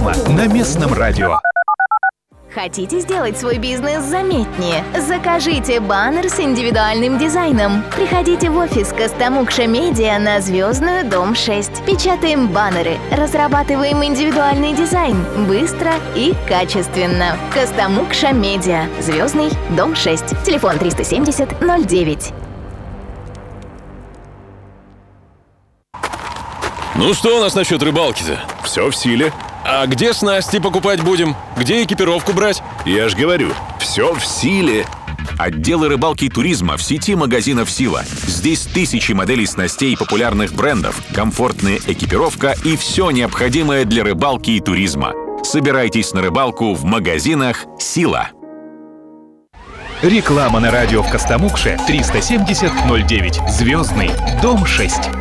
Реклама на местном радио. Хотите сделать свой бизнес заметнее? Закажите баннер с индивидуальным дизайном. Приходите в офис Костомукша Медиа на Звездную, дом 6. Печатаем баннеры, разрабатываем индивидуальный дизайн. Быстро и качественно. Костомукша Медиа, Звездный, дом 6. Телефон 370-09. Ну что у нас насчет рыбалки-то? Все в силе. А где снасти покупать будем? Где экипировку брать? Я ж говорю, все в силе. Отделы рыбалки и туризма в сети магазинов «Сила». Здесь тысячи моделей снастей популярных брендов, комфортная экипировка и все необходимое для рыбалки и туризма. Собирайтесь на рыбалку в магазинах «Сила». Реклама на радио в Костомукше 370-09. Звездный, дом 6.